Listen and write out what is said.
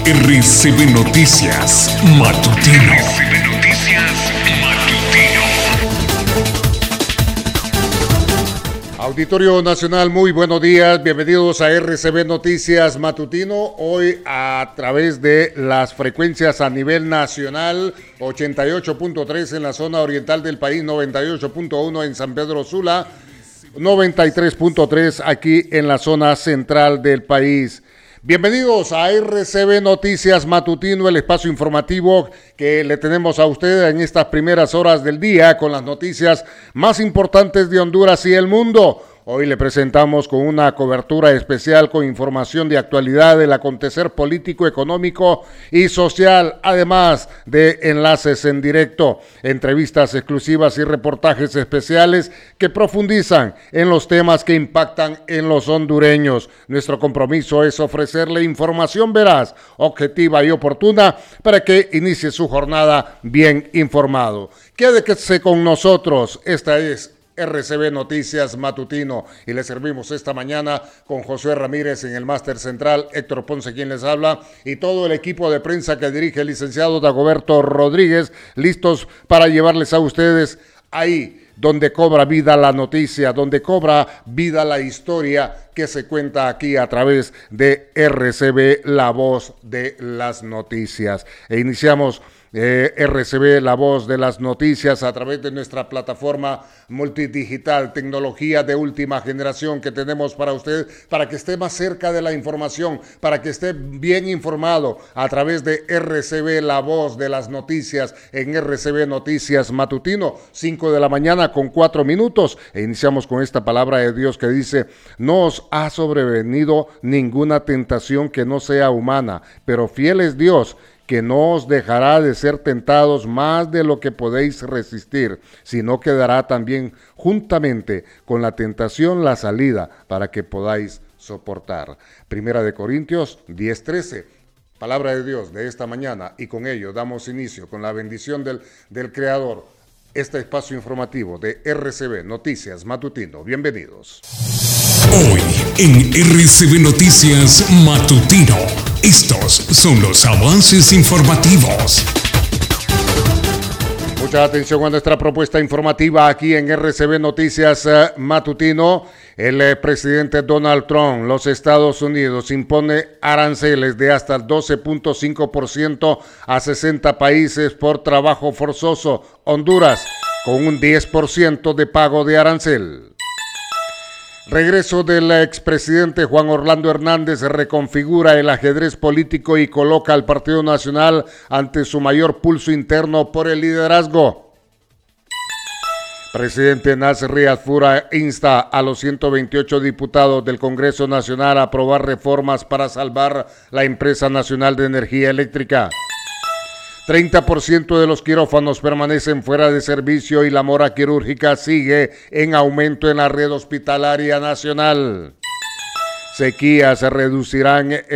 RCB Noticias Matutino. Auditorio Nacional, muy buenos días, bienvenidos a RCB Noticias Matutino, hoy a través de las frecuencias a nivel nacional, 88.3 en la zona oriental del país, 98.1 en San Pedro Sula, 93.3 aquí en la zona central del país. Bienvenidos a RCB Noticias Matutino, el espacio informativo que le tenemos a usted en estas primeras horas del día con las noticias más importantes de Honduras y el mundo. Hoy le presentamos con una cobertura especial con información de actualidad del acontecer político, económico y social, además de enlaces en directo, entrevistas exclusivas y reportajes especiales que profundizan en los temas que impactan en los hondureños. Nuestro compromiso es ofrecerle información veraz, objetiva y oportuna para que inicie su jornada bien informado. Quédese con nosotros, esta es RCB Noticias Matutino y le servimos esta mañana con Josué Ramírez en el máster central, Héctor Ponce quien les habla y todo el equipo de prensa que dirige el licenciado Dagoberto Rodríguez, listos para llevarles a ustedes ahí donde cobra vida la noticia, donde cobra vida la historia que se cuenta aquí a través de RCB, la voz de las noticias. E iniciamos RCB, la voz de las noticias, a través de nuestra plataforma multidigital, tecnología de última generación que tenemos para usted, para que esté más cerca de la información, para que esté bien informado a través de RCB, la voz de las noticias, en RCB Noticias Matutino, 5 de la mañana con 4 minutos. E iniciamos con esta palabra de Dios que dice: no os ha sobrevenido ninguna tentación que no sea humana, pero fiel es Dios, que no os dejará de ser tentados más de lo que podéis resistir, sino que dará también juntamente con la tentación la salida para que podáis soportar. Primera de Corintios 10:13. Palabra de Dios de esta mañana, y con ello damos inicio con la bendición del Creador. Este espacio informativo de RCB Noticias Matutino. Bienvenidos. Hoy en RCB Noticias Matutino, estos son los avances informativos. Mucha atención a nuestra propuesta informativa aquí en RCB Noticias Matutino. El presidente Donald Trump, los Estados Unidos, impone aranceles de hasta el 12.5% a 60 países por trabajo forzoso. Honduras, con un 10% de pago de arancel. Regreso del expresidente Juan Orlando Hernández reconfigura el ajedrez político y coloca al Partido Nacional ante su mayor pulso interno por el liderazgo. Presidente Nasser Riyad Fura insta a los 128 diputados del Congreso Nacional a aprobar reformas para salvar la empresa nacional de energía eléctrica. 30% de los quirófanos permanecen fuera de servicio y la mora quirúrgica sigue en aumento en la red hospitalaria nacional. Sequías reducirán